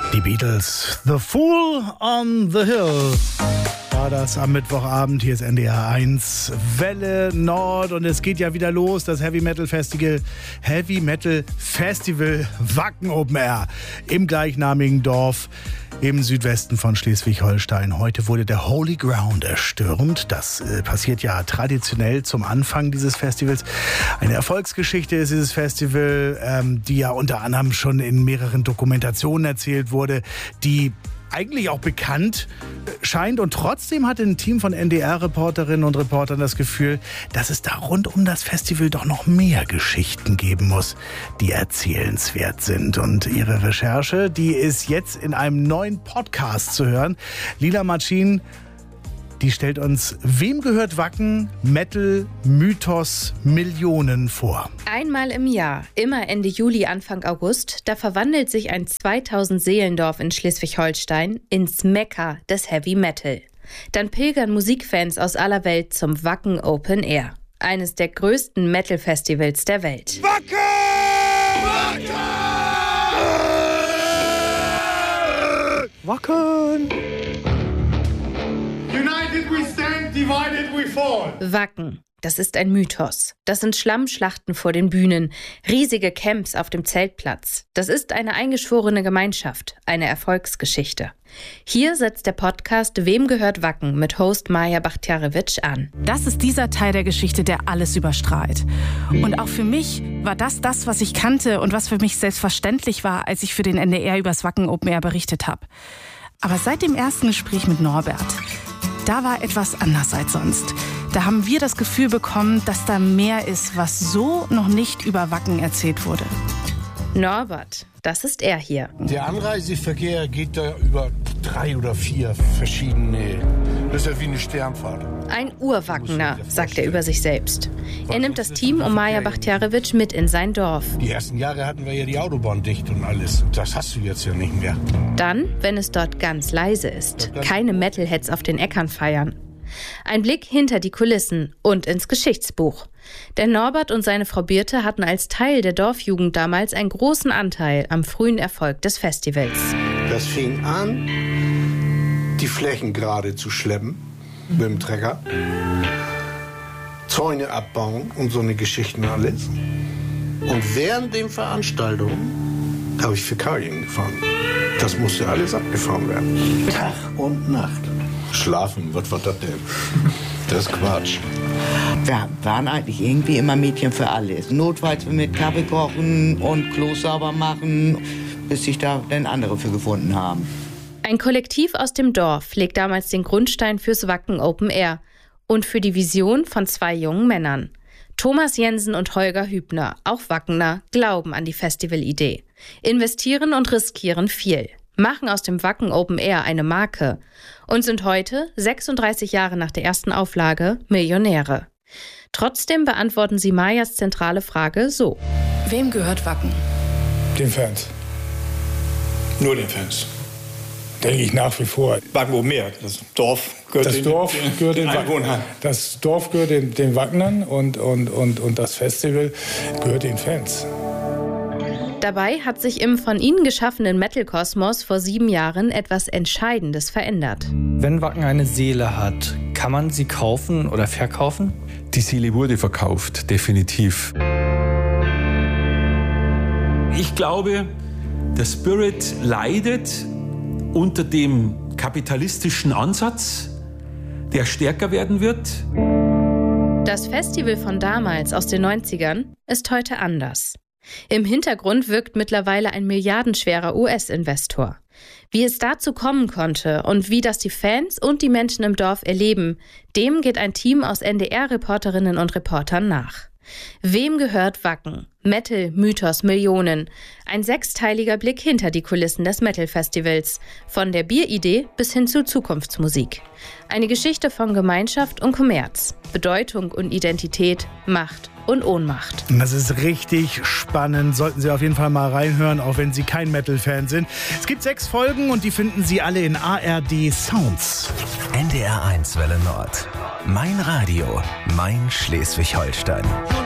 Die Beatles, The Fool on the Hill. War das am Mittwochabend, hier ist NDR 1, Welle Nord und es geht ja wieder los, das Heavy Metal Festival Wacken Open Air im gleichnamigen Dorf im Südwesten von Schleswig-Holstein. Heute wurde der Holy Ground erstürmt. Das passiert ja traditionell zum Anfang dieses Festivals. Eine Erfolgsgeschichte ist dieses Festival, die ja unter anderem schon in mehreren Dokumentationen erzählt wurde, die eigentlich auch bekannt scheint. Und trotzdem hatte ein Team von NDR-Reporterinnen und Reportern das Gefühl, dass es da rund um das Festival doch noch mehr Geschichten geben muss, die erzählenswert sind. Und ihre Recherche, die ist jetzt in einem neuen Podcast zu hören. Lila Marcin, die stellt uns Wem gehört Wacken? Metal, Mythos, Millionen vor. Einmal im Jahr, immer Ende Juli, Anfang August, da verwandelt sich ein 2000-Seelendorf in Schleswig-Holstein ins Mekka des Heavy Metal. Dann pilgern Musikfans aus aller Welt zum Wacken Open Air. Eines der größten Metal-Festivals der Welt. Wacken! Wacken! United we stand, divided we fall. Wacken, das ist ein Mythos. Das sind Schlammschlachten vor den Bühnen, riesige Camps auf dem Zeltplatz. Das ist eine eingeschworene Gemeinschaft, eine Erfolgsgeschichte. Hier setzt der Podcast Wem gehört Wacken mit Host Maja Bachtjarewitsch an. Das ist dieser Teil der Geschichte, der alles überstrahlt. Und auch für mich war das, was ich kannte und was für mich selbstverständlich war, als ich für den NDR übers Wacken Open Air berichtet habe. Aber seit dem ersten Gespräch mit Norbert, da war etwas anders als sonst. Da haben wir das Gefühl bekommen, dass da mehr ist, was so noch nicht über Wacken erzählt wurde. Norbert, das ist er hier. Der Anreiseverkehr geht da über 3 oder 4 verschiedene. Das ist ja wie eine Sternfahrt. Ein Urwackener, sagt er über sich selbst. Er nimmt das Team um Maja Bachtjarewitsch mit in sein Dorf. Die ersten Jahre hatten wir ja die Autobahn dicht und alles. Das hast du jetzt ja nicht mehr. Dann, wenn es dort ganz leise ist, keine Metalheads auf den Äckern feiern. Ein Blick hinter die Kulissen und ins Geschichtsbuch. Denn Norbert und seine Frau Birte hatten als Teil der Dorfjugend damals einen großen Anteil am frühen Erfolg des Festivals. Das fing an, die Flächen gerade zu schleppen mit dem Trecker, Zäune abbauen und so eine Geschichten alles. Und während den Veranstaltungen habe ich Fäkalien gefahren. Das musste alles abgefahren werden. Tag und Nacht. Schlafen, was war das denn? Das ist Quatsch. Wir waren eigentlich irgendwie immer Mädchen für alles. Notfalls mit Kaffee kochen und Klo sauber machen, bis sich da dann andere für gefunden haben. Ein Kollektiv aus dem Dorf legt damals den Grundstein fürs Wacken Open Air und für die Vision von 2 jungen Männern. Thomas Jensen und Holger Hübner, auch Wackener, glauben an die Festivalidee, investieren und riskieren viel, machen aus dem Wacken Open Air eine Marke und sind heute, 36 Jahre nach der ersten Auflage, Millionäre. Trotzdem beantworten sie Majas zentrale Frage so. Wem gehört Wacken? Den Fans. Nur den Fans. Denke ich nach wie vor. Wacken Open Air. Das Dorf gehört den Einwohnern. Das Dorf gehört den Wackenern und das Festival gehört den Fans. Dabei hat sich im von ihnen geschaffenen Metal-Kosmos vor 7 Jahren etwas Entscheidendes verändert. Wenn Wacken eine Seele hat, kann man sie kaufen oder verkaufen? Die Seele wurde verkauft, definitiv. Ich glaube, der Spirit leidet unter dem kapitalistischen Ansatz, der stärker werden wird. Das Festival von damals aus den 90ern ist heute anders. Im Hintergrund wirkt mittlerweile ein milliardenschwerer US-Investor. Wie es dazu kommen konnte und wie das die Fans und die Menschen im Dorf erleben, dem geht ein Team aus NDR-Reporterinnen und Reportern nach. Wem gehört Wacken? Metal, Mythos, Millionen. Ein 6-teiliger Blick hinter die Kulissen des Metal-Festivals. Von der Bieridee bis hin zu Zukunftsmusik. Eine Geschichte von Gemeinschaft und Kommerz. Bedeutung und Identität, Macht und Ohnmacht. Das ist richtig spannend. Sollten Sie auf jeden Fall mal reinhören, auch wenn Sie kein Metal-Fan sind. Es gibt 6 Folgen und die finden Sie alle in ARD Sounds. NDR 1 Welle Nord. Mein Radio, mein Schleswig-Holstein.